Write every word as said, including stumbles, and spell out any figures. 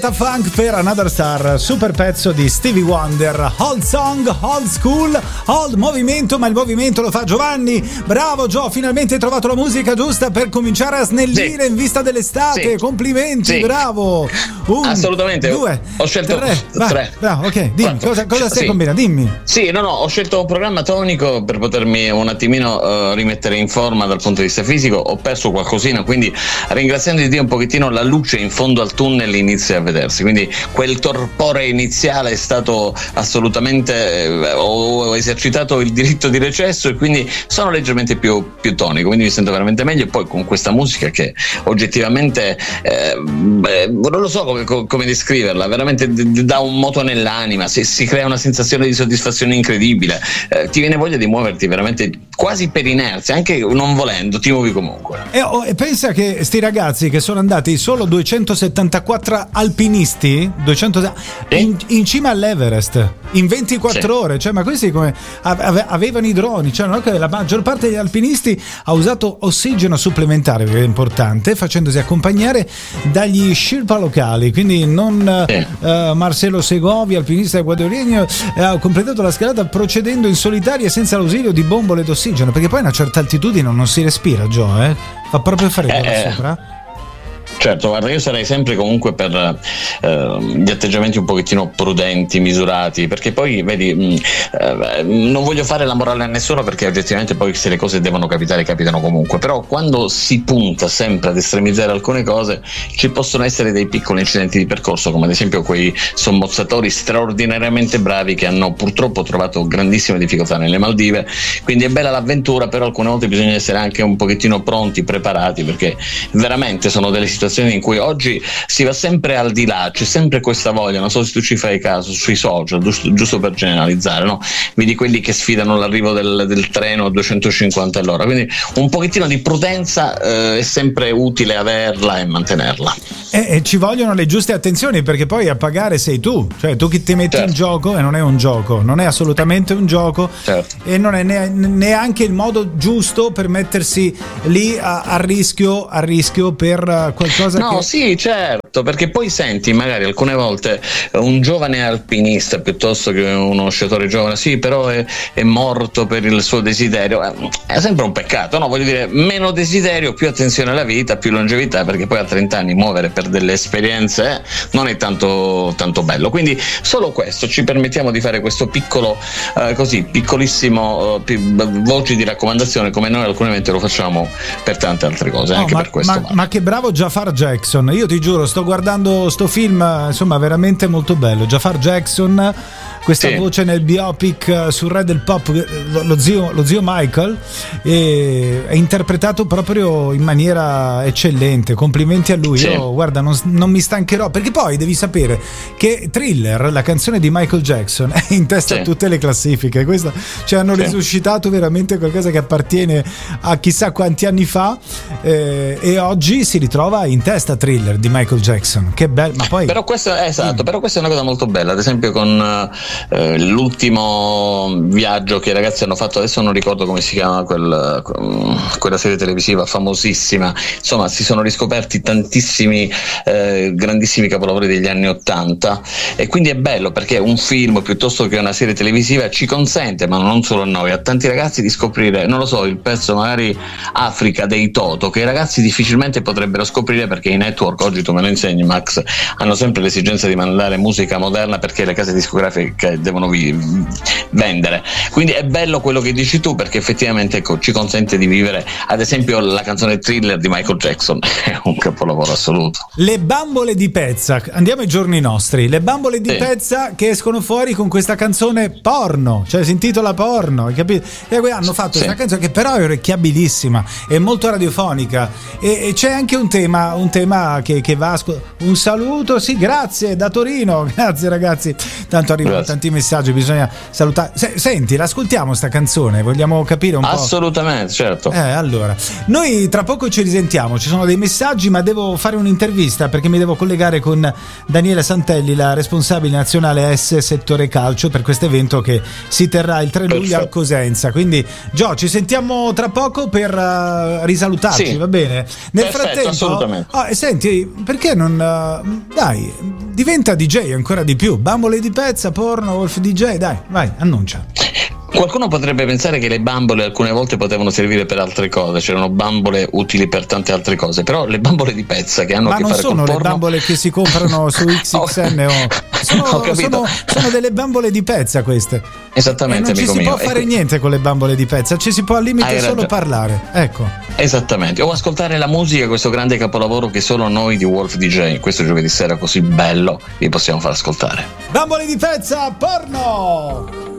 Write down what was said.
Greta Funk per Another Star, super pezzo di Stevie Wonder. Old song, old school, old movimento, ma il movimento lo fa Giovanni. Bravo Gio, finalmente hai trovato la musica giusta per cominciare a snellire sì. in vista dell'estate. Sì. Complimenti, sì. bravo. Un, assolutamente. Due, ho scelto tre. Va, tre. Bravo, ok, dimmi, cosa, cosa stai sì. combinando? Dimmi. Sì, no, no, ho scelto un programma tonico per potermi un attimino uh, rimettere in forma dal punto di vista fisico. Ho perso qualcosina, quindi ringraziando di Dio un pochettino la luce in fondo al tunnel inizia a vedersi, quindi quel torpore iniziale è stato assolutamente eh, ho, ho esercitato il diritto di recesso e quindi sono leggermente più, più tonico, quindi mi sento veramente meglio. E poi con questa musica che oggettivamente eh, beh, non lo so come, come descriverla, veramente d- dà un moto nell'anima, si, si crea una sensazione di soddisfazione incredibile, eh, ti viene voglia di muoverti veramente quasi per inerzia, anche non volendo ti muovi comunque. E, oh, e pensa che sti ragazzi che sono andati solo duecentosettantaquattro alpinisti duecento, eh? in, in cima all'Everest in ventiquattro sì. ore, cioè ma questi come ave, avevano i droni, cioè non è che la maggior parte degli alpinisti ha usato ossigeno supplementare, che è importante, facendosi accompagnare dagli Sherpa locali, quindi non sì. uh, Marcelo Segovi, alpinista ecuadoriano, ha completato la scalata procedendo in solitaria senza l'ausilio di bombole d'ossigeno, perché poi a una certa altitudine non si respira, Gio, eh? Fa proprio freddo eh, là sopra. Certo, guarda, io sarei sempre comunque per eh, gli atteggiamenti un pochettino prudenti, misurati, perché poi vedi mh, eh, non voglio fare la morale a nessuno, perché oggettivamente poi se le cose devono capitare capitano comunque, però quando si punta sempre ad estremizzare alcune cose ci possono essere dei piccoli incidenti di percorso, come ad esempio quei sommozzatori straordinariamente bravi che hanno purtroppo trovato grandissime difficoltà nelle Maldive, quindi è bella l'avventura, però alcune volte bisogna essere anche un pochettino pronti, preparati, perché veramente sono delle situazioni in cui oggi si va sempre al di là, c'è sempre questa voglia, non so se tu ci fai caso sui social, giusto, giusto per generalizzare, no? Vedi quelli che sfidano l'arrivo del, del treno a duecentocinquanta all'ora, quindi un pochettino di prudenza eh, è sempre utile averla e mantenerla. E, e ci vogliono le giuste attenzioni, perché poi a pagare sei tu, cioè tu che ti metti certo. in gioco, e non è un gioco, non è assolutamente un gioco, certo. e non è ne, neanche il modo giusto per mettersi lì a, a rischio a rischio per qualcosa. No, che... sì, certo, perché poi senti magari alcune volte un giovane alpinista piuttosto che uno sciatore giovane, sì, però è, è morto per il suo desiderio, è sempre un peccato, no? Voglio dire, meno desiderio, più attenzione alla vita, più longevità, perché poi a trenta anni muovere per delle esperienze eh, non è tanto, tanto bello, quindi solo questo, ci permettiamo di fare questo piccolo, eh, così, piccolissimo eh, voci di raccomandazione, come noi alcune volte lo facciamo per tante altre cose, no, anche ma, per questo. Ma, ma che bravo Jafar Jackson, io ti giuro, sto guardando sto film, insomma veramente molto bello. Jafar Jackson, questa sì. voce nel biopic sul re del pop, lo zio, lo zio Michael, e è interpretato proprio in maniera eccellente, complimenti a lui. Sì. Io guarda, non, non mi stancherò, perché poi devi sapere che Thriller, la canzone di Michael Jackson, è in testa sì. a tutte le classifiche. Questo, cioè hanno sì. risuscitato veramente qualcosa che appartiene a chissà quanti anni fa, eh, e oggi si ritrova in testa Thriller di Michael Jackson. Che bello, ma poi però questo è esatto, mm. però questa è una cosa molto bella, ad esempio con eh, l'ultimo viaggio che i ragazzi hanno fatto, adesso non ricordo come si chiama quel, quella serie televisiva famosissima, insomma si sono riscoperti tantissimi eh, grandissimi capolavori degli anni ottanta, e quindi è bello perché un film piuttosto che una serie televisiva ci consente, ma non solo a noi, a tanti ragazzi di scoprire, non lo so, il pezzo magari Africa dei Toto, che i ragazzi difficilmente potrebbero scoprire, perché i network, oggi tu me lo insegni Max, hanno sempre l'esigenza di mandare musica moderna perché le case discografiche devono vi- vendere, quindi è bello quello che dici tu, perché effettivamente ecco, ci consente di vivere, ad esempio la canzone Thriller di Michael Jackson è un capolavoro assoluto. Le bambole di Pezza, andiamo ai giorni nostri, le bambole di sì. Pezza che escono fuori con questa canzone porno, cioè si intitola Porno, hai capito? E hanno fatto questa sì. canzone che però è orecchiabilissima, è molto radiofonica, e, e c'è anche un tema un tema che, che va a scu- un saluto, sì, grazie da Torino, grazie ragazzi, tanto arrivano grazie. tanti messaggi, bisogna salutare. Se, senti, l'ascoltiamo sta canzone, vogliamo capire un assolutamente, po'? Assolutamente, certo. Eh, allora, noi tra poco ci risentiamo, ci sono dei messaggi, ma devo fare un'intervista perché mi devo collegare con Daniela Santelli, la responsabile nazionale A S settore calcio, per questo evento che si terrà il tre luglio al Cosenza. Quindi Gio, ci sentiamo tra poco per uh, risalutarci, sì. va bene? Nel Perfetto, frattempo, assolutamente. Oh, senti, perché non non uh, dai, diventa D J ancora di più. Bambole di pezza, porno, Wolf D J, dai, vai, annuncia. Qualcuno potrebbe pensare che le bambole alcune volte potevano servire per altre cose, c'erano bambole utili per tante altre cose, però le bambole di pezza che hanno Ma a che fare con non sono porno... le bambole che si comprano su X X N o sono, Ho capito. sono, sono delle bambole di pezza queste. Esattamente, e non ci amico si mio. può fare e... niente con le bambole di pezza, ci si può al limite Hai solo ragione. parlare, ecco. Esattamente, o ascoltare la musica, questo grande capolavoro che solo noi di Wolf D J, questo giovedì sera così bello, vi possiamo far ascoltare. Bambole di pezza, porno!